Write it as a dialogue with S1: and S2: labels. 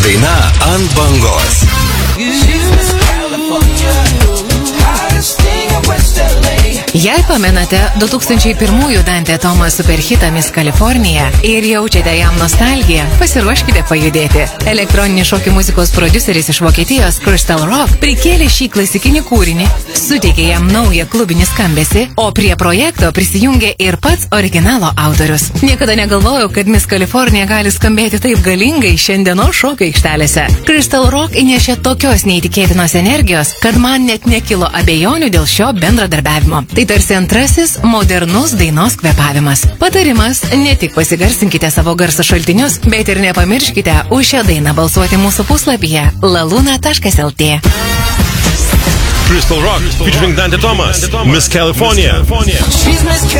S1: Daina ant bangos.
S2: Jei pamenate 2001 Dante Tomas superhitą Miss California ir jaučiate jam nostalgiją, pasiruoškite pajudėti. Elektroninės šokių muzikos prodiuseris iš Vokietijos Crystal Rock prikėlė šį klasikinį kūrinį, suteikė jam naują klubinį skambesį, o prie projekto prisijungė ir pats originalo autorius. Niekada negalvojau, kad Miss California gali skambėti taip galingai šiandienos šokio aikštelėse. Crystal Rock įnešė tokios neįtikėtinos energijos, kad man net nekilo abejonių dėl šio bendradarbiavimo. Tai tarsi antrasis modernus dainos kvėpavimas. Patarimas, ne tik pasigarsinkite savo garso šaltinius, bet ir nepamirškite už šią dainą balsuoti mūsų puslapyje laluna.lt.
S3: Crystal Rock featuring Dante Tomas, Miss California.